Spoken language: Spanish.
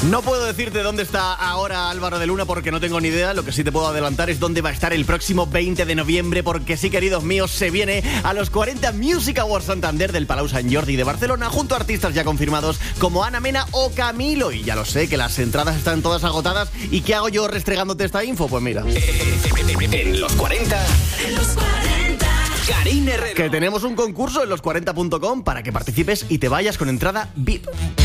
No puedo decirte dónde está ahora Álvaro de Luna porque no tengo ni idea. Lo que sí te puedo adelantar es dónde va a estar el próximo 20 de noviembre, porque sí, queridos míos, se viene a los 40 Music Awards Santander del Palau Sant Jordi de Barcelona, junto a artistas ya confirmados como Ana Mena o Camilo. Y ya lo sé, que las entradas están todas agotadas. ¿Y qué hago yo restregándote esta info? Pues mira, En los 40, Karina Herrero. que tenemos un concurso en los40.com para que participes y te vayas con entrada VIP.